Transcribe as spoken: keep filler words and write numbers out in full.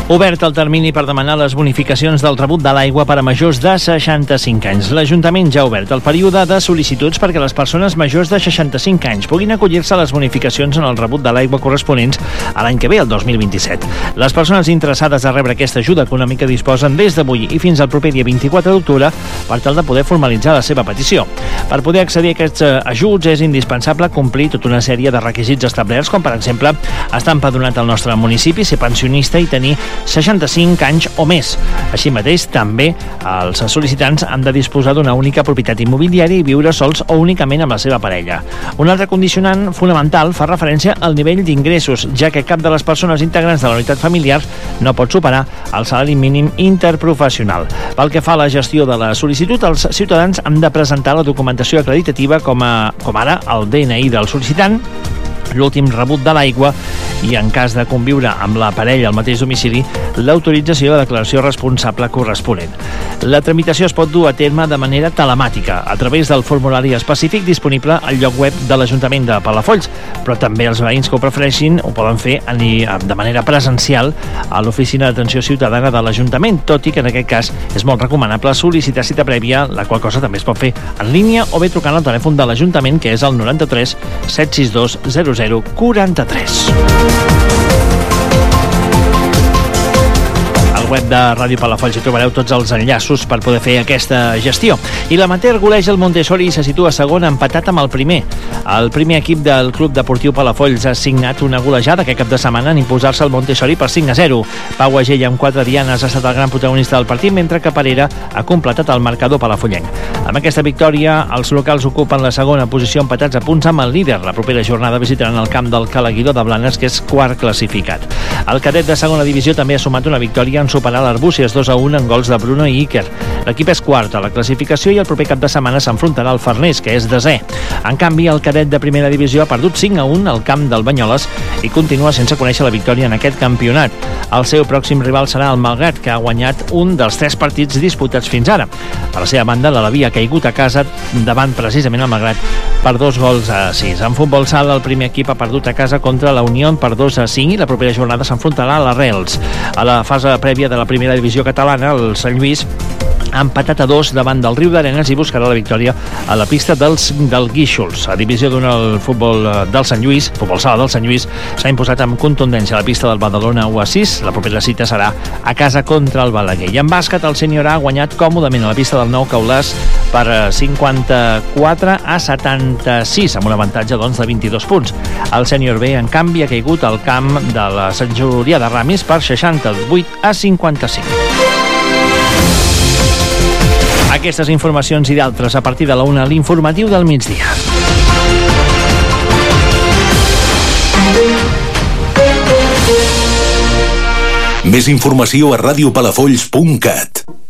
Obert el termini per demanar les bonificacions del rebut de l'aigua per a majors de seixanta-cinc anys. L'Ajuntament ja ha obert el període de sol·licituds perquè les persones majors de seixanta-cinc anys puguin acollir-se a les bonificacions en el rebut de l'aigua corresponents a l'any que ve, el dos mil vint-i-set. Les persones interessades a rebre aquesta ajuda econòmica disposen des d'avui i fins al proper dia vint-i-quatre d'octubre per tal de poder formalitzar la seva petició. Per poder accedir a aquests ajuts és indispensable complir tota una sèrie de requisits establerts, com per exemple estar empadronat al nostre municipi, ser pensionista i tenir seixanta-cinc anys o més. Així mateix, també els sol·licitants han de disposar d'una única propietat immobiliària i viure sols o únicament amb la seva parella. Un altre condicionant fonamental fa referència al nivell d'ingressos, ja que cap de les persones integrants de la unitat familiar no pot superar el salari mínim interprofessional. Pel que fa a la gestió de la sol·licitud, els ciutadans han de presentar la documentació acreditativa com, a, com ara el D N I del sol·licitant, l'últim rebut de l'aigua i, en cas de conviure amb la parella al mateix domicili, l'autorització de declaració responsable corresponent. La tramitació es pot dur a terme de manera telemàtica, a través del formulari específic disponible al lloc web de l'Ajuntament de Palafolls, però també els veïns que ho prefereixin ho poden fer de manera presencial a l'oficina d'atenció ciutadana de l'Ajuntament, tot i que en aquest cas és molt recomanable sol·licitar cita prèvia, la qual cosa també es pot fer en línia o bé trucant al telèfon de l'Ajuntament, que és el noranta-tres set sis dos zero zero quaranta-tres. Web de Ràdio Palafolls hi trobareu tots els enllaços per poder fer aquesta gestió. I l'amateur goleja el Montessori i se situa segon empatat amb el primer. El primer equip del Club Deportiu Palafolls ha signat una golejada aquest cap de setmana en imposar-se al Montessori per cinc a zero. Pau Agell amb quatre dianes ha estat el gran protagonista del partit, mentre que Parera ha completat el marcador palafollenc. Amb aquesta victòria, els locals ocupen la segona posició empatats a punts amb el líder. La propera jornada visitaran el camp del Calaguidor de Blanes, que és quart classificat. El cadet de segona divisió també ha sumat una victòria en superar l'Arbúcies dos a un en gols de Bruno i Iker. L'equip és quart a la classificació i el proper cap de setmana s'enfrontarà al Farners, que és desè. En canvi, el cadet de primera divisió ha perdut cinc a un al camp del Banyoles i continua sense conèixer la victòria en aquest campionat. El seu pròxim rival serà el Malgrat, que ha guanyat un dels tres partits disputats fins ara. Per la seva banda, l'Alaví ha caigut a casa davant precisament el Malgrat per dos gols a sis. En futbol sala, el primer equip ha perdut a casa contra la Unió per dos a cinc i la propera jornada s'enfrontarà a l'Arrels. A la fase prèvia de la primera divisió catalana, el Sant Lluís ha empatat a dos davant del Riu d'Arenes i buscarà la victòria a la pista dels, del Guíxols. A divisió d'una, el futbol del Sant Lluís, futbol sala del Sant Lluís, s'ha imposat amb contundència a la pista del Badalona u a sis. La propera cita serà a casa contra el Balaguer. I en bàsquet, el Sènior A ha guanyat còmodament a la pista del Nou Caulàs per cinquanta-quatre a setanta-sis, amb un avantatge doncs, de vint-i-dos punts. El Sènior B, en canvi, ha caigut al camp de la Sant Julià de Ramis per seixanta-vuit a cinquanta-cinc. Aquestes informacions i d'altres a partir de la una, l'informatiu del migdia. Més informació a radiopalafolls punt cat.